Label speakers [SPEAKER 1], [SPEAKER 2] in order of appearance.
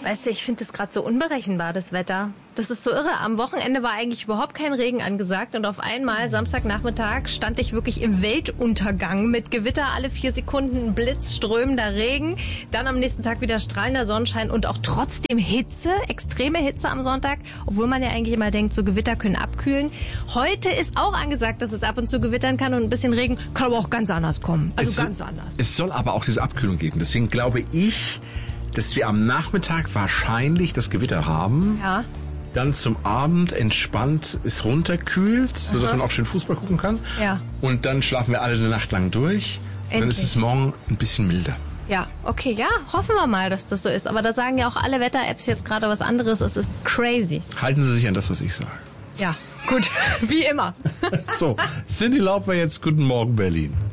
[SPEAKER 1] Weißt du, ich finde das gerade so unberechenbar, das Wetter. Das ist so irre. Am Wochenende war eigentlich überhaupt kein Regen angesagt und auf einmal, Samstagnachmittag, stand ich wirklich im Weltuntergang mit Gewitter alle 4 Sekunden, Blitz, strömender Regen. Dann am nächsten Tag wieder strahlender Sonnenschein und auch trotzdem Hitze, extreme Hitze am Sonntag, obwohl man ja eigentlich immer denkt, so Gewitter können abkühlen. Heute ist auch angesagt, dass es ab und zu gewittern kann und ein bisschen Regen kann aber auch ganz anders kommen. Also ganz anders.
[SPEAKER 2] Es soll aber auch diese Abkühlung geben. Deswegen glaube ich, dass wir am Nachmittag wahrscheinlich das Gewitter haben.
[SPEAKER 1] Ja.
[SPEAKER 2] Dann zum Abend entspannt es runterkühlt, sodass man auch schön Fußball gucken kann.
[SPEAKER 1] Ja.
[SPEAKER 2] Und dann schlafen wir alle eine Nacht lang durch.
[SPEAKER 1] Endlich.
[SPEAKER 2] Dann ist es morgen ein bisschen milder.
[SPEAKER 1] Ja, okay, ja, hoffen wir mal, dass das so ist. Aber da sagen ja auch alle Wetter-Apps jetzt gerade was anderes. Es ist crazy.
[SPEAKER 2] Halten Sie sich an das, was ich sage.
[SPEAKER 1] Ja, gut, wie immer.
[SPEAKER 2] So, Cyndi Lauper jetzt. Guten Morgen, Berlin.